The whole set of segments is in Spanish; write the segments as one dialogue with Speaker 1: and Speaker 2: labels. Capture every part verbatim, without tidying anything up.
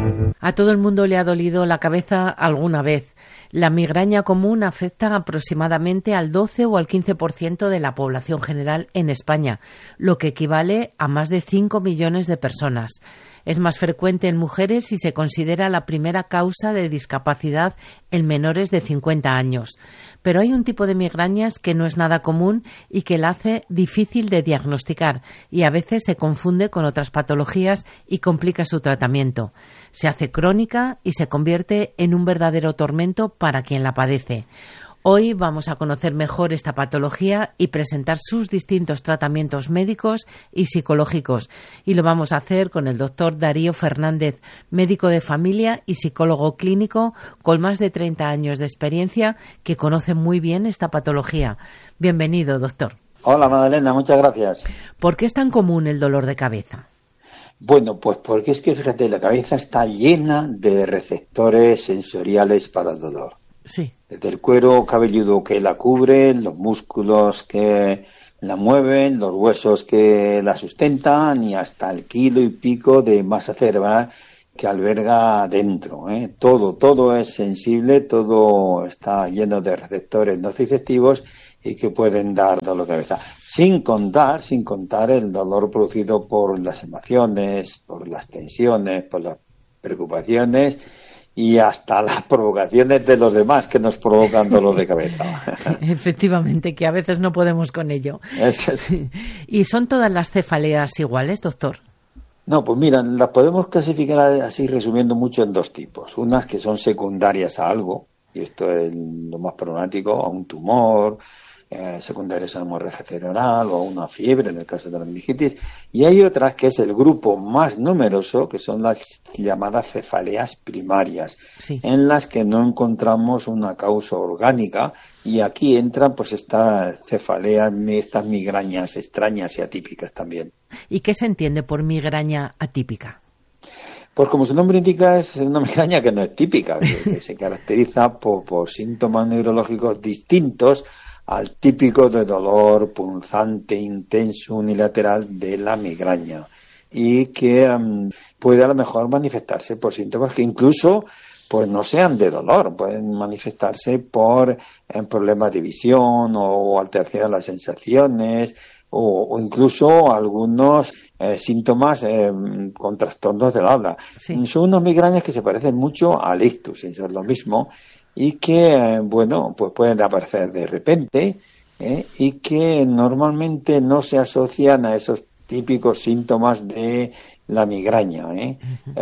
Speaker 1: A todo el mundo le ha dolido la cabeza alguna vez. La migraña común afecta aproximadamente al doce o al quince por ciento de la población general en España, lo que equivale a más de cinco millones de personas. Es más frecuente en mujeres y se considera la primera causa de discapacidad en menores de cincuenta años. Pero hay un tipo de migrañas que no es nada común y que la hace difícil de diagnosticar y a veces se confunde con otras patologías y complica su tratamiento. Se hace crónica y se convierte en un verdadero tormento para quien la padece. Hoy vamos a conocer mejor esta patología y presentar sus distintos tratamientos médicos y psicológicos. Y lo vamos a hacer con el doctor Darío Fernández, médico de familia y psicólogo clínico con más de treinta años de experiencia, que conoce muy bien esta patología. Bienvenido, doctor.
Speaker 2: Hola, Madalena, muchas gracias.
Speaker 1: ¿Por qué es tan común el dolor de cabeza?
Speaker 2: Bueno, pues porque es que, fíjate, la cabeza está llena de receptores sensoriales para el dolor.
Speaker 1: Sí.
Speaker 2: Desde el cuero cabelludo que la cubre, los músculos que la mueven, los huesos que la sustentan y hasta el kilo y pico de masa cerebral que alberga dentro, ¿eh? Todo, todo es sensible, todo está lleno de receptores nociceptivos y que pueden dar dolor de cabeza. Sin contar, sin contar el dolor producido por las emociones, por las tensiones, por las preocupaciones y hasta las provocaciones de los demás que nos provocan dolor de cabeza.
Speaker 1: Efectivamente, que a veces no podemos con ello.
Speaker 2: Es, es...
Speaker 1: ¿Y son todas las cefaleas iguales, doctor?
Speaker 2: No, pues mira, las podemos clasificar así, resumiendo mucho, en dos tipos. Unas que son secundarias a algo, y esto es lo más problemático, a un tumor, eh, secundarias a una hemorragia cerebral o a una fiebre en el caso de la meningitis, y hay otras que es el grupo más numeroso, que son las llamadas cefaleas primarias,
Speaker 1: sí,
Speaker 2: en las que no encontramos una causa orgánica, y aquí entran pues estas cefaleas, estas migrañas extrañas y atípicas también.
Speaker 1: ¿Y qué se entiende por migraña atípica?
Speaker 2: Pues como su nombre indica, es una migraña que no es típica, que, que se caracteriza por, por síntomas neurológicos distintos al típico de dolor punzante, intenso, unilateral de la migraña, y que um, puede a lo mejor manifestarse por síntomas que incluso pues no sean de dolor, pueden manifestarse por eh, problemas de visión o alteración de las sensaciones o, o incluso algunos eh, síntomas eh, con trastornos del habla.
Speaker 1: Sí.
Speaker 2: Son unas migrañas que se parecen mucho al ictus, eso es lo mismo, y que, eh, bueno, pues pueden aparecer de repente eh, y que normalmente no se asocian a esos típicos síntomas de la migraña, ¿eh? Uh-huh.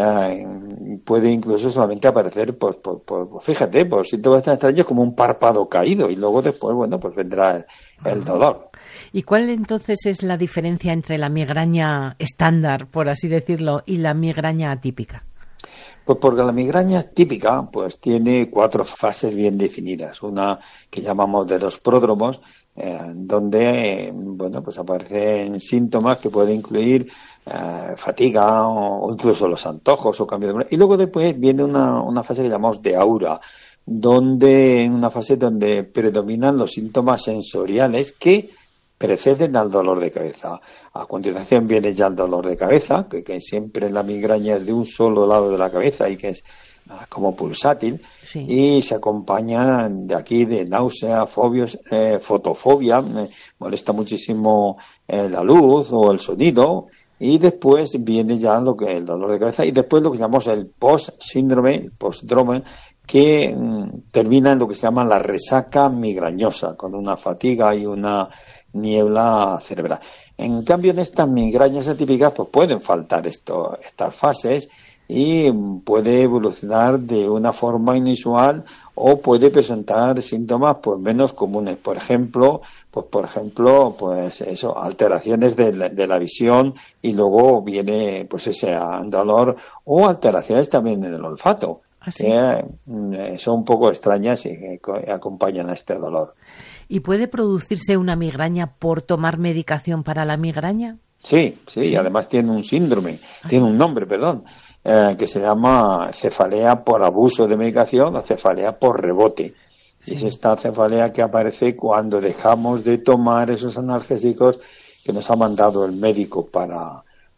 Speaker 2: Eh, puede incluso solamente aparecer, por, por, por, fíjate, por síntomas tan extraños como un párpado caído y luego después, bueno, pues vendrá el, el dolor.
Speaker 1: ¿Y cuál entonces es la diferencia entre la migraña estándar, por así decirlo, y la migraña atípica?
Speaker 2: Pues porque la migraña típica pues tiene cuatro fases bien definidas. Una que llamamos de los pródromos, eh, donde eh, bueno pues aparecen síntomas que pueden incluir eh, fatiga o, o incluso los antojos o cambio de humor. Y luego después viene una, una fase que llamamos de aura, donde una fase donde predominan los síntomas sensoriales que preceden al dolor de cabeza. A continuación viene ya el dolor de cabeza, que, que siempre la migraña es de un solo lado de la cabeza y que es uh, como pulsátil, sí, y se acompaña de aquí de náusea, fobios, eh, fotofobia, me molesta muchísimo eh, la luz o el sonido, y después viene ya lo que el dolor de cabeza y después lo que llamamos el post-síndrome, el post-drome, que mm, termina en lo que se llama la resaca migrañosa, con una fatiga y una niebla cerebral. En cambio, en estas migrañas atípicas pues pueden faltar esto, estas fases y puede evolucionar de una forma inusual o puede presentar síntomas pues menos comunes. Por ejemplo, pues por ejemplo, pues eso, alteraciones de la, de la visión y luego viene pues ese dolor o alteraciones también en el olfato.
Speaker 1: ¿Ah, sí?
Speaker 2: Que son un poco extrañas y que acompañan a este dolor.
Speaker 1: ¿Y puede producirse una migraña por tomar medicación para la migraña?
Speaker 2: Sí, sí, sí. Y además tiene un síndrome, ¿Ah, tiene sí? un nombre, perdón, eh, que se llama cefalea por abuso de medicación o cefalea por rebote. Sí. Y es esta cefalea que aparece cuando dejamos de tomar esos analgésicos que nos ha mandado el médico para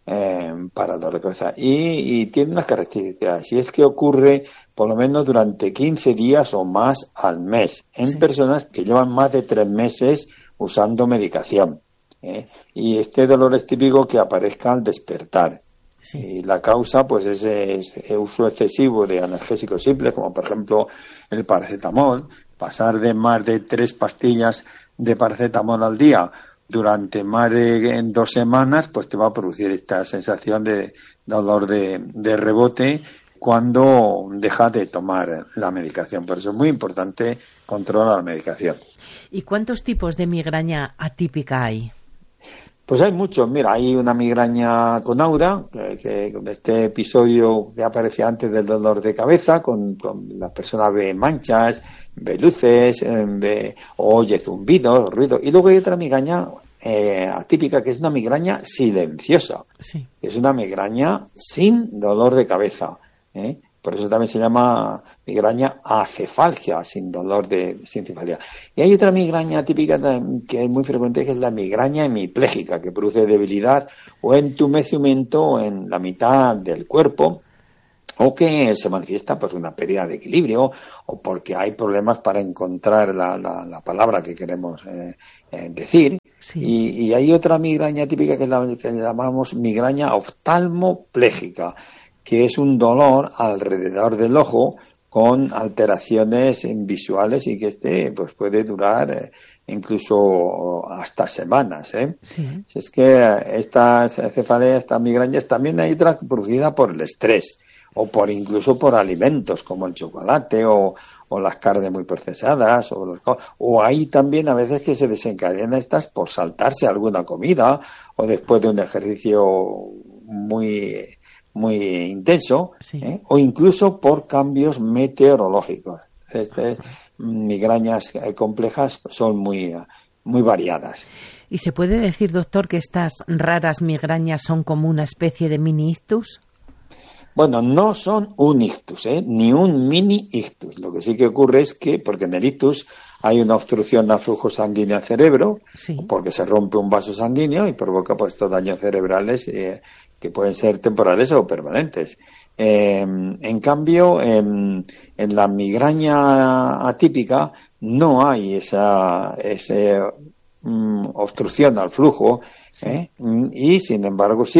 Speaker 2: eh, para dolor de cabeza. Y, y tiene unas características, y es que ocurre por lo menos durante quince días o más al mes, en sí. personas que llevan más de tres meses usando medicación. ¿eh? Y este dolor es típico que aparezca al despertar. Sí. Y la causa, pues, es, es el uso excesivo de analgésicos simples, como por ejemplo el paracetamol. Pasar de más de tres pastillas de paracetamol al día durante más de en dos semanas, pues te va a producir esta sensación de dolor de, de rebote cuando dejas de tomar la medicación. Por eso es muy importante controlar la medicación.
Speaker 1: ¿Y cuántos tipos de migraña atípica hay?
Speaker 2: Pues hay muchos. Mira, hay una migraña con aura, que, que este episodio que aparecía antes del dolor de cabeza, con, con la persona ve manchas, ve luces, ve, o oye zumbidos, ruido. Y luego hay otra migraña eh, atípica, que es una migraña silenciosa. Sí. Es una migraña sin dolor de cabeza. ¿eh? Por eso también se llama migraña acefalgia, sin dolor de sin cefalea. Y hay otra migraña típica que es muy frecuente, que es la migraña hemipléjica, que produce debilidad o entumecimiento en la mitad del cuerpo, o que se manifiesta por una pérdida de equilibrio, o porque hay problemas para encontrar la, la, la palabra que queremos eh, eh, decir. Sí. Y, y hay otra migraña típica que es la que llamamos migraña oftalmopléjica, que es un dolor alrededor del ojo con alteraciones visuales y que este pues puede durar eh, incluso hasta semanas. ¿eh? Sí. Si es que estas cefaleas, estas migrañas, también hay otra producida por el estrés o por incluso por alimentos como el chocolate o, o las carnes muy procesadas o, los, o hay también a veces que se desencadenan estas por saltarse alguna comida o después de un ejercicio muy muy intenso, sí. ¿eh? o incluso por cambios meteorológicos. Este, migrañas complejas son muy, muy variadas.
Speaker 1: ¿Y se puede decir, doctor, que estas raras migrañas son como una especie de mini ictus?
Speaker 2: Bueno, no son un ictus, ¿eh? ni un mini ictus. Lo que sí que ocurre es que, porque en el ictus hay una obstrucción al flujo sanguíneo al cerebro, sí. porque se rompe un vaso sanguíneo y provoca pues estos daños cerebrales eh, que pueden ser temporales o permanentes. Eh, en cambio, en, en la migraña atípica no hay esa, esa um, obstrucción al flujo, sí. ¿eh? y sin embargo sí